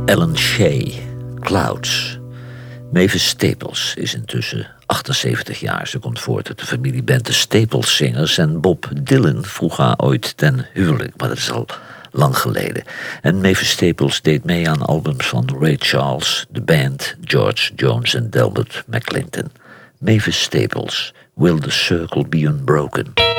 Ellen Shea, Clouds. Mavis Staples is intussen 78 jaar. Ze komt voort uit de familieband de Staples Singers. En Bob Dylan vroeg haar ooit ten huwelijk, maar dat is al lang geleden. En Mavis Staples deed mee aan albums van Ray Charles, The Band, George Jones en Delbert McClinton. Mavis Staples, Will the Circle Be Unbroken?